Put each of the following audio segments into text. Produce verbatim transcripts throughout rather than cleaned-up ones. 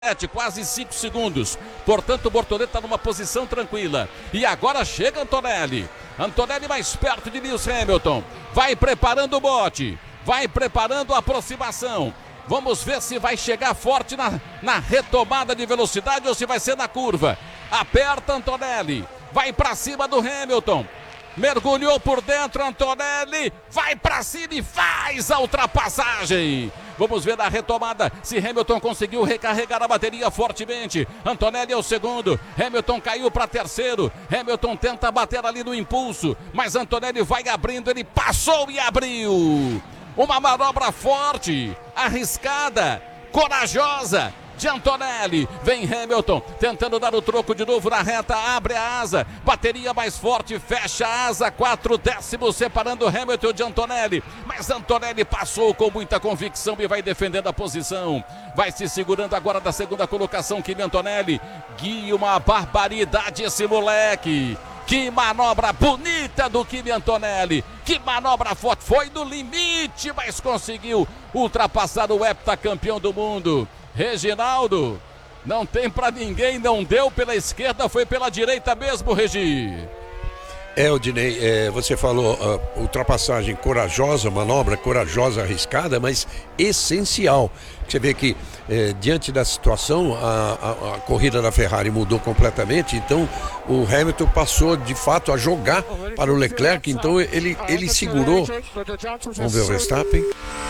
Quase cinco segundos. Portanto, o Bortoleto está numa posição tranquila. E agora chega Antonelli. Antonelli mais perto de Lewis Hamilton. Vai preparando o bote. Vai preparando a aproximação. Vamos ver se vai chegar forte na, na retomada de velocidade ou se vai ser na curva. Aperta Antonelli. Vai para cima do Hamilton. Mergulhou por dentro Antonelli. Vai para cima e faz a ultrapassagem. Vamos ver na retomada se Hamilton conseguiu recarregar a bateria fortemente. Antonelli é o segundo. Hamilton caiu para terceiro. Hamilton tenta bater ali no impulso, mas Antonelli vai abrindo. Ele passou e abriu. Uma manobra forte, arriscada, corajosa de Antonelli. Vem Hamilton tentando dar o troco de novo na reta, abre a asa, bateria mais forte, fecha a asa, quatro décimos separando Hamilton de Antonelli, mas Antonelli passou com muita convicção e vai defendendo a posição, vai se segurando agora da segunda colocação. Kimi Antonelli, guia, uma barbaridade esse moleque. Que manobra bonita do Kimi Antonelli, que manobra forte, foi no limite, mas conseguiu ultrapassar o heptacampeão do mundo. Reginaldo, não tem pra ninguém, não deu pela esquerda, foi pela direita mesmo, Regi. É, Odinei, é, você falou uh, ultrapassagem corajosa, manobra corajosa, arriscada, mas essencial. Você vê que é, diante da situação a, a, a corrida da Ferrari mudou completamente, então o Hamilton passou de fato a jogar para o Leclerc, então ele, ele segurou. Vamos ver o Verstappen.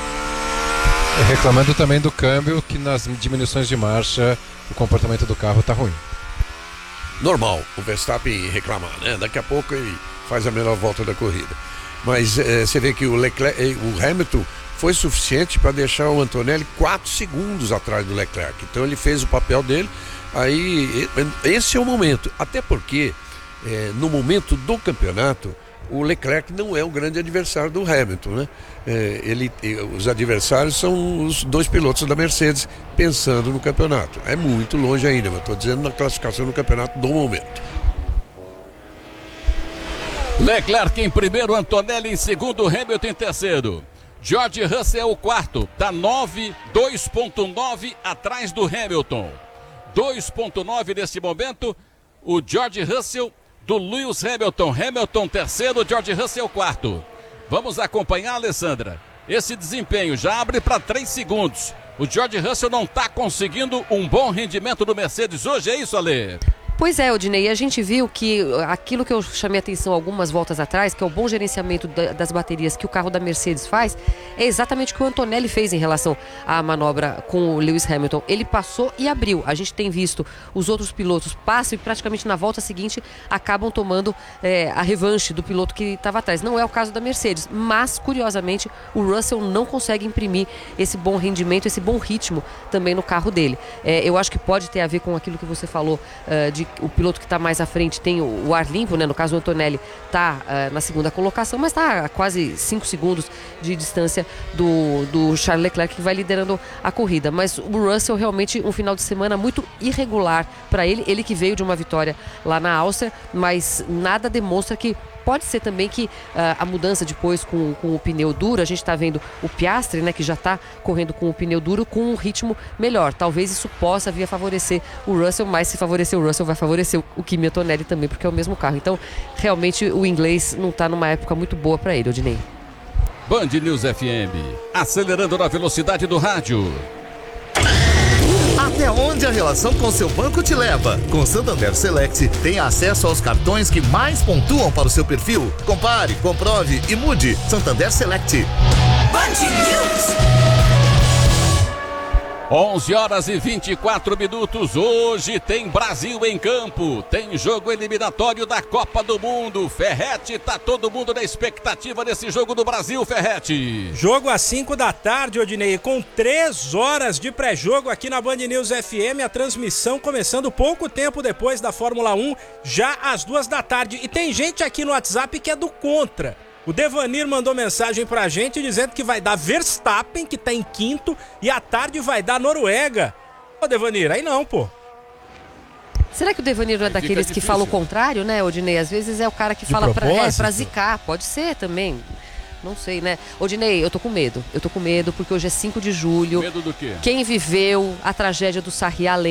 Reclamando também do câmbio, que nas diminuições de marcha o comportamento do carro está ruim. Normal o Verstappen reclamar, né? Daqui a pouco ele faz a melhor volta da corrida. Mas é, você vê que o, Leclerc, o Hamilton foi suficiente para deixar o Antonelli quatro segundos atrás do Leclerc. Então ele fez o papel dele. Aí esse é o momento. Até porque é, no momento do campeonato o Leclerc não é o grande adversário do Hamilton, né? É, ele, os adversários são os dois pilotos da Mercedes pensando no campeonato. É muito longe ainda, mas estou dizendo na classificação do campeonato do momento. Leclerc em primeiro, Antonelli em segundo, Hamilton em terceiro. George Russell o quarto, está nove, dois ponto nove atrás do Hamilton. dois ponto nove nesse momento, o George Russell do Lewis Hamilton. Hamilton terceiro, George Russell quarto. Vamos acompanhar, Alessandra. Esse desempenho já abre para três segundos. O George Russell não está conseguindo um bom rendimento do Mercedes hoje, é isso, Ale? Pois é, Odinei, a gente viu que aquilo que eu chamei atenção algumas voltas atrás, que é o bom gerenciamento da, das baterias que o carro da Mercedes faz, é exatamente o que o Antonelli fez em relação à manobra com o Lewis Hamilton. Ele passou e abriu. A gente tem visto os outros pilotos passam e praticamente na volta seguinte acabam tomando é, a revanche do piloto que estava atrás. Não é o caso da Mercedes, mas curiosamente o Russell não consegue imprimir esse bom rendimento, esse bom ritmo também no carro dele. É, eu acho que pode ter a ver com aquilo que você falou uh, de o piloto que está mais à frente tem o, o ar limpo, né? No caso o Antonelli está uh, na segunda colocação, mas está a quase cinco segundos de distância do, do Charles Leclerc, que vai liderando a corrida. Mas o Russell realmente um final de semana muito irregular para ele, ele que veio de uma vitória lá na Áustria, mas nada demonstra que pode ser também que uh, a mudança depois com, com o pneu duro, a gente está vendo o Piastri, né, que já está correndo com o pneu duro com um ritmo melhor. Talvez isso possa vir a favorecer o Russell, mas se favorecer o Russell vai favorecer o Kimi Antonelli também, porque é o mesmo carro. Então, realmente o inglês não está numa época muito boa para ele, Odinei. Band News F M, acelerando na velocidade do rádio. Até onde a relação com seu banco te leva? Com Santander Select, tenha acesso aos cartões que mais pontuam para o seu perfil. Compare, comprove e mude. Santander Select. Band News. onze horas e vinte e quatro minutos. Hoje tem Brasil em campo. Tem jogo eliminatório da Copa do Mundo. Ferretti, tá todo mundo na expectativa desse jogo do Brasil, Ferretti. Jogo às cinco da tarde, Odinei, com três horas de pré-jogo aqui na Band News F M. A transmissão começando pouco tempo depois da Fórmula um, já às duas da tarde. E tem gente aqui no WhatsApp que é do contra. O Devanir mandou mensagem pra gente dizendo que vai dar Verstappen, que tá em quinto, e à tarde vai dar Noruega. Ô, Devanir, aí não, pô. Será que o Devanir não é daqueles que fala o contrário, né, Odinei? Às vezes é o cara que De fala pra, é, propósito? pra zicar, pode ser também. Não sei, né? Odinei, eu tô com medo. Eu tô com medo porque hoje é cinco de julho. Medo do quê? Quem viveu a tragédia do Sarriá